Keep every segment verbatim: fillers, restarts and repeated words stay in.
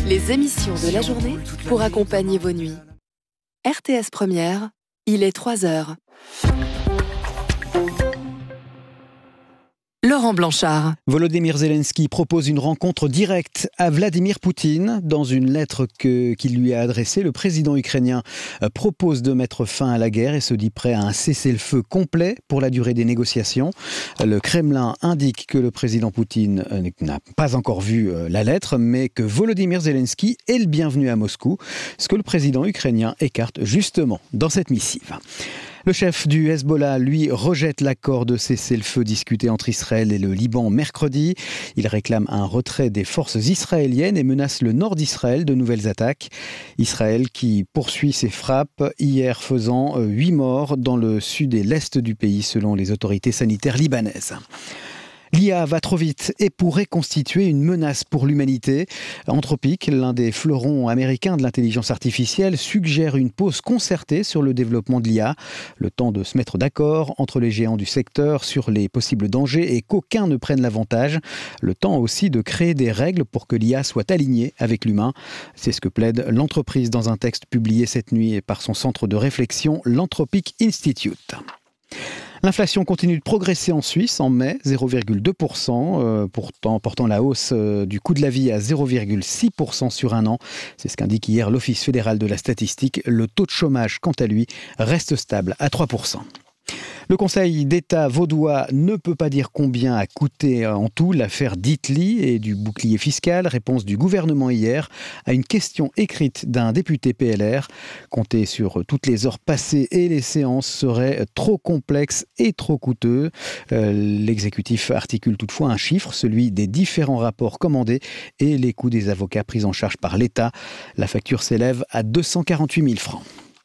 Les émissions de la journée pour accompagner vos nuits. R T S Première, il est trois heures. Laurent Blanchard. Volodymyr Zelensky propose une rencontre directe à Vladimir Poutine. Dans une lettre que, qu'il lui a adressée, le président ukrainien propose de mettre fin à la guerre et se dit prêt à un cessez-le-feu complet pour la durée des négociations. Le Kremlin indique que le président Poutine n'a pas encore vu la lettre, mais que Volodymyr Zelensky est le bienvenu à Moscou, ce que le président ukrainien écarte justement dans cette missive. Le chef du Hezbollah, lui, rejette l'accord de cessez-le-feu discuté entre Israël et le Liban mercredi. Il réclame un retrait des forces israéliennes et menace le nord d'Israël de nouvelles attaques. Israël qui poursuit ses frappes, hier faisant huit morts dans le sud et l'est du pays selon les autorités sanitaires libanaises. L'I A va trop vite et pourrait constituer une menace pour l'humanité. Anthropic, l'un des fleurons américains de l'intelligence artificielle, suggère une pause concertée sur le développement de l'I A. Le temps de se mettre d'accord entre les géants du secteur sur les possibles dangers et qu'aucun ne prenne l'avantage. Le temps aussi de créer des règles pour que l'I A soit alignée avec l'humain. C'est ce que plaide l'entreprise dans un texte publié cette nuit par son centre de réflexion, l'Anthropic Institute. L'inflation continue de progresser en Suisse en mai, zéro virgule deux pour cent, euh, pourtant portant la hausse euh, du coût de la vie à zéro virgule six pour cent sur un an. C'est ce qu'indique hier l'Office fédéral de la statistique. Le taux de chômage, quant à lui, reste stable à trois pour cent. Le Conseil d'État vaudois ne peut pas dire combien a coûté en tout l'affaire d'Itli et du bouclier fiscal. Réponse du gouvernement hier à une question écrite d'un député P L R. Compter sur toutes les heures passées et les séances serait trop complexe et trop coûteux. Euh, l'exécutif articule toutefois un chiffre, celui des différents rapports commandés et les coûts des avocats pris en charge par l'État. La facture s'élève à deux cent quarante-huit mille francs.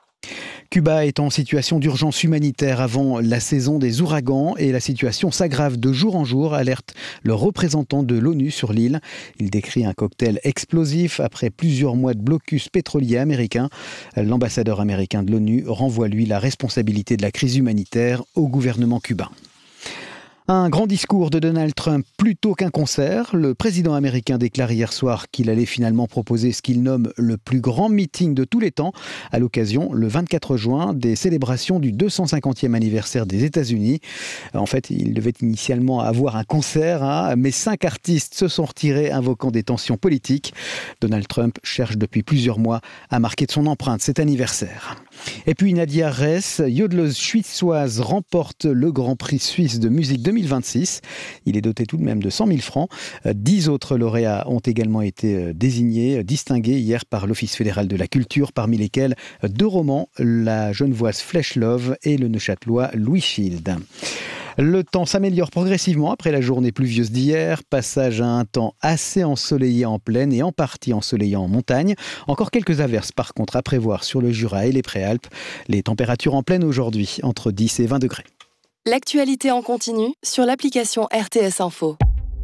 Cuba est en situation d'urgence humanitaire avant la saison des ouragans et la situation s'aggrave de jour en jour, alerte le représentant de l'ONU sur l'île. Il décrit un cocktail explosif après plusieurs mois de blocus pétrolier américain. L'ambassadeur américain de l'ONU renvoie lui la responsabilité de la crise humanitaire au gouvernement cubain. Un grand discours de Donald Trump plutôt qu'un concert. Le président américain déclare hier soir qu'il allait finalement proposer ce qu'il nomme le plus grand meeting de tous les temps à l'occasion, le vingt-quatre juin, des célébrations du deux cent cinquantième anniversaire des États-Unis. En fait, il devait initialement avoir un concert, hein, mais cinq artistes se sont retirés, invoquant des tensions politiques. Donald Trump cherche depuis plusieurs mois à marquer de son empreinte cet anniversaire. Et puis Nadia Ress, yodeleuse suissoise, remporte le Grand Prix suisse de musique deux mille vingt-six. Il est doté tout de même de cent mille francs. Dix autres lauréats ont également été désignés, distingués hier par l'Office fédéral de la culture, parmi lesquels deux romans, la genevoise Flèche Love et le neuchâtelois Louis Schild. Le temps s'améliore progressivement après la journée pluvieuse d'hier. Passage à un temps assez ensoleillé en plaine et en partie ensoleillé en montagne. Encore quelques averses par contre à prévoir sur le Jura et les Préalpes. Les températures en plaine aujourd'hui, entre dix et vingt degrés. L'actualité en continu sur l'application R T S Info.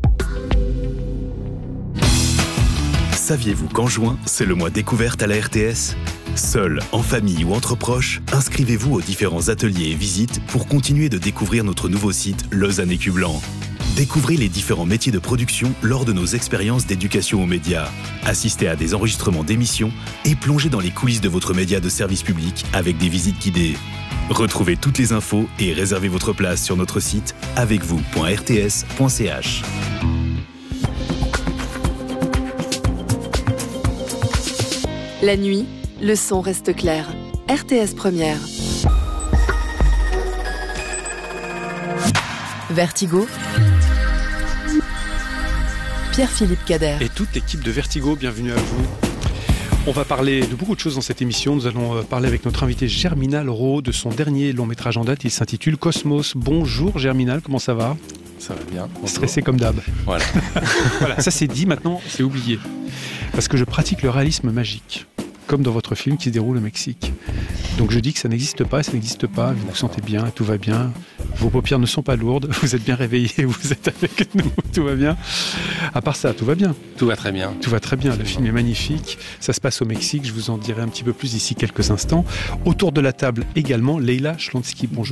Saviez-vous qu'en juin, c'est le mois découverte à la R T S ? Seul, en famille ou entre proches, inscrivez-vous aux différents ateliers et visites pour continuer de découvrir notre nouveau site Lausanne Écu Blanc. Découvrez les différents métiers de production lors de nos expériences d'éducation aux médias. Assistez à des enregistrements d'émissions et plongez dans les coulisses de votre média de service public avec des visites guidées. Retrouvez toutes les infos et réservez votre place sur notre site avec vous point r t s point c h. La nuit, le son reste clair. R T S Première. Vertigo. Pierre-Philippe Cader. Et toute l'équipe de Vertigo, bienvenue à vous. On va parler de beaucoup de choses dans cette émission. Nous allons parler avec notre invité Germinal Raux de son dernier long métrage en date. Il s'intitule Cosmos. Bonjour Germinal, comment ça va ? Ça va bien. Bonjour. Stressé comme d'hab. Voilà. Voilà, ça c'est dit, maintenant c'est oublié. Parce que je pratique le réalisme magique, comme dans votre film qui se déroule au Mexique. Donc je dis que ça n'existe pas, ça n'existe pas, vous vous sentez bien, tout va bien, vos paupières ne sont pas lourdes, vous êtes bien réveillés, vous êtes avec nous, tout va bien. À part ça, tout va bien. Tout va très bien. Tout va très bien, le film est magnifique, ça se passe au Mexique, je vous en dirai un petit peu plus d'ici quelques instants. Autour de la table également, Leïla Schlonsky, bonjour.